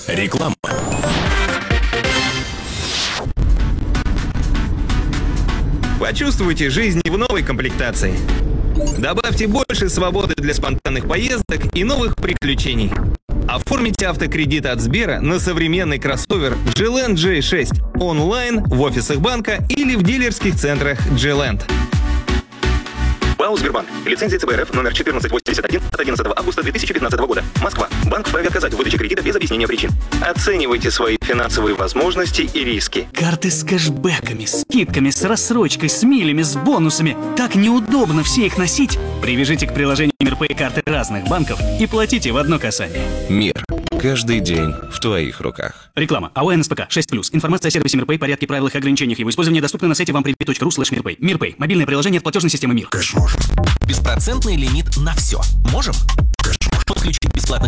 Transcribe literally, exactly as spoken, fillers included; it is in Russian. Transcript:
Реклама. Почувствуйте жизнь в новой комплектации. Добавьте больше свободы для спонтанных поездок и новых приключений. Оформите автокредит от Сбера на современный кроссовер джи ленд джей шесть онлайн, в офисах банка или в дилерских центрах джи ленд. ПАО «Сбербанк». Лицензия цэ бэ эр эф номер четырнадцать восемьдесят один от одиннадцатого августа две тысячи пятнадцатого года. Москва. Банк вправе отказать в выдаче кредита без объяснения причин. Оценивайте свои финансовые возможности и риски. Карты с кэшбэками, скидками, с рассрочкой, с милями, с бонусами. Так неудобно все их носить. Привяжите к приложению Мирпэй карты разных банков и платите в одно касание. Мир. Каждый день в твоих руках. Реклама. АО эн эс пэ ка шесть плюс. Информация о сервисе Мирпэй, порядке, правилах и ограничениях его использования доступна на сайте вамприпи точка ру слэш мирпэй. Мирпэй. Мобильное приложение от платежной системы Мир. Беспроцентный лимит на все. Можем? Подключить бесплатно